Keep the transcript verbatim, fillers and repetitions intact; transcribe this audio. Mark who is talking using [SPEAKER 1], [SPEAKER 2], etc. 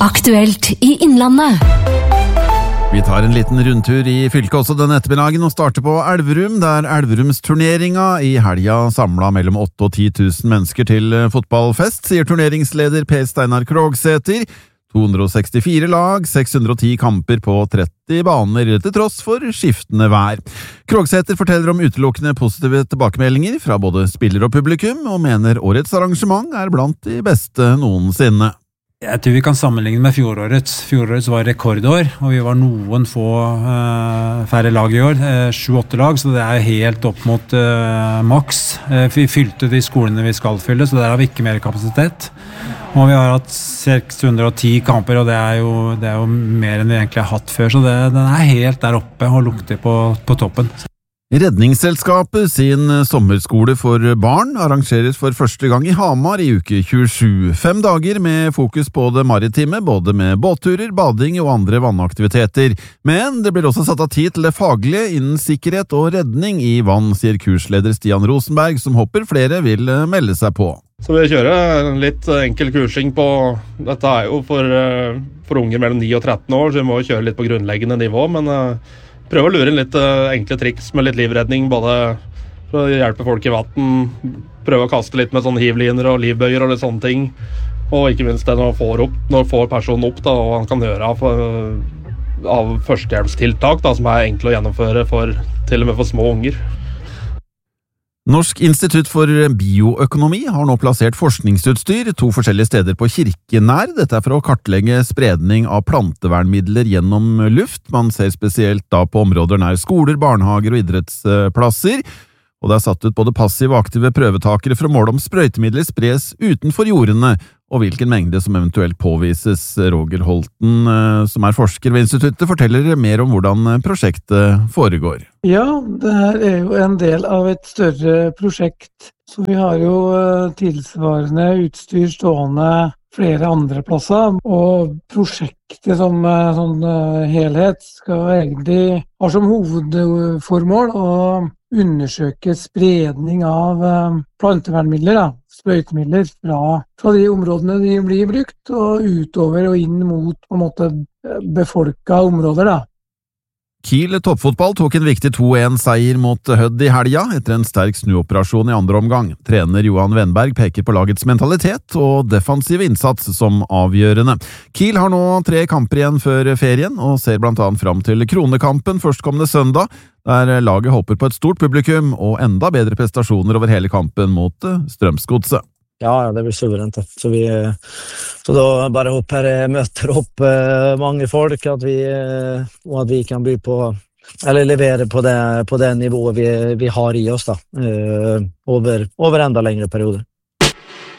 [SPEAKER 1] Aktuelt i Innlandet.
[SPEAKER 2] Vi tar en liten rundtur i fylket også denne ettermiddagen og starter på Elverum, der Elverumsturneringa i helga samlet mellom åtte og ti tusen mennesker til fotballfest, sier turneringsleder Per Steinar Krogsæter. to hundre og sekstifire lag, seks hundre og ti kamper på tretti baner, til tross for skiftende vær. Krogsæter forteller om utelukkende positive tilbakemeldinger fra både spiller og publikum, og mener årets arrangement er blant de beste noensinne.
[SPEAKER 3] Jeg tror vi kan sammenligne med fjorårets. Fjorårets var rekordår, og vi var noen få uh, færre lag i år, uh, sju-åtte lag, så det er helt opp mot uh, maks. Uh, vi fylte de skolene vi skal fylle, så der har vi ikke mer kapasitet. Og vi har hatt seks hundre og ti kamper, og det er jo, det er jo mer enn vi egentlig har hatt før, så det, den er helt der oppe og lukter på, på toppen.
[SPEAKER 2] Redningsselskapet sin sommerskole for barn arrangeres for første gang i Hamar i uke tjuesju. Fem dager med fokus på det maritime, både med båtturer, bading og andre vannaktiviteter. Men det blir også satt av tid til det faglige innen sikkerhet og redning i vann, sier kursleder Stian Rosenberg, som håper flere vil melde seg på.
[SPEAKER 4] Så vi kjører litt enkel kursing på, dette er jo for, for unger mellom ni og tretten år, så vi må kjøre litt på grunnleggende nivå, men prøve å lure inn litt uh, enkle triks med litt livredning, både for å hjelpe folk i vatten, prøve å kaste litt med sånne hivliner og livbøyer og litt sånne ting, og ikke minst det når får, opp, når får personen opp da, og han kan gjøre av, av førstehjelpstiltak da, som er enkle å gjennomføre for, til og med for små unger.
[SPEAKER 2] Norsk institutt for bioøkonomi har nå plassert forskningsutstyr to forskjellige steder på Kirkenær. Dette er for å kartlegge spredning av plantevernmidler gjennom luft. Man ser spesielt da på områder nær skoler, barnehager og idrettsplasser. Og det er satt ut både passive og aktive prøvetakere for å måle om sprøytemidler spres utenfor jordene, og hvilken mengde som eventuelt påvises. Roger Holten, som er forsker ved instituttet, forteller mer om hvordan prosjektet foregår.
[SPEAKER 5] Ja, det her er jo en del av et større prosjekt, så vi har jo tilsvarende utstyr stående flere andre plasser, og prosjektet som sånn helhet skal egentlig ha som hovedformål å undersøke spredning av plantevernmidler, da, sprøytemidler fra, fra de områdene de blir brukt, og utover og inn mot på en måte befolka områder, da.
[SPEAKER 2] Kiel toppfotball tok en viktig to en seier mot Hødd i helga etter en sterk snuoperasjon i andre omgang. Trener Johan Wenberg peker på lagets mentalitet og defensiv innsats som avgjørende. Kiel har nå tre kamper igjen før ferien, og ser blant annet fram til Kronekampen førstkommende søndag, der laget håper på et stort publikum og enda bedre prestasjoner over hele kampen mot Strømsgodset.
[SPEAKER 6] Ja, det blir suverent. Så, vi, så da bare håper jeg møter opp eh, mange folk, at vi, eh, og at vi kan by på, eller levere på det, på det nivået vi, vi har i oss da, eh, over, over enda lengre perioder.